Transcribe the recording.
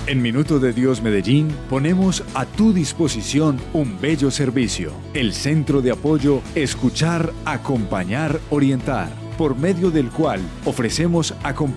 En Minuto de Dios Medellín ponemos a tu disposición un bello servicio, el Centro de Apoyo Escuchar, Acompañar, Orientar, por medio del cual ofrecemos acompañamiento